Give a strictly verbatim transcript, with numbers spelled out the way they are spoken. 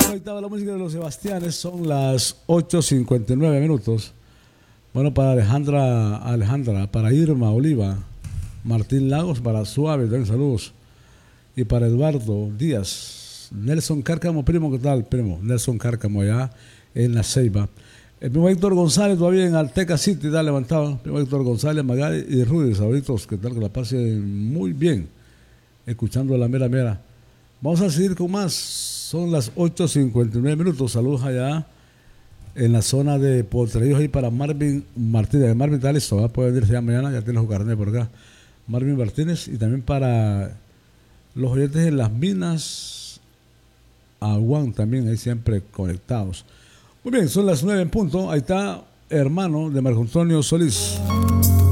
Ahí estaba la música de los Sebastianes, son las ocho cincuenta y nueve minutos. Bueno, para Alejandra, Alejandra, para Irma Oliva, Martín Lagos, para Suave, también saludos. Y para Eduardo Díaz, Nelson Cárcamo, primo, ¿qué tal, primo? Nelson Cárcamo allá en La Ceiba. El primo Héctor González todavía en Alteca City, está levantado. El primo Héctor González, Magali y Rudy, sabritos, ¿qué tal? Que la pasen muy bien, escuchando la mera mera. Vamos a seguir con más. Son las ocho cincuenta y nueve minutos. Saludos allá en la zona de Potrerillos ahí para Marvin Martínez. Marvin está listo, va a poder irse ya mañana, ya tiene su carnet por acá. Marvin Martínez, y también para los oyentes en Las Minas, Aguán también, ahí siempre conectados. Muy bien, son las nueve en punto. Ahí está Hermano de Marco Antonio Solís.